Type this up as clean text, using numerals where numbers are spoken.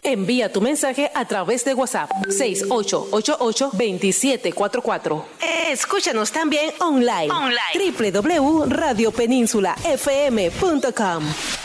Envía tu mensaje a través de WhatsApp 6888-2744. Escúchanos también online. www.radiopeninsula.fm.com.